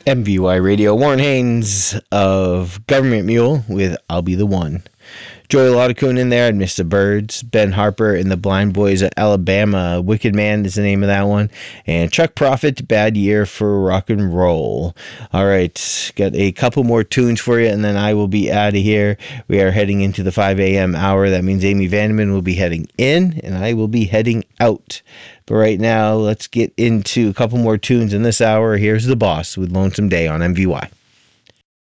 MVY Radio. Warren Haynes of Government Mule with I'll Be the One. Joey Laudacoon in there, and Mr. Birds. Ben Harper and the Blind Boys of Alabama. Wicked Man is the name of that one. And Chuck Prophet, Bad Year for Rock and Roll. All right, got a couple more tunes for you, and then I will be out of here. We are heading into the 5 a.m. hour. That means Amy Vandeman will be heading in, and I will be heading out. But right now, let's get into a couple more tunes in this hour. Here's The Boss with Lonesome Day on MVY.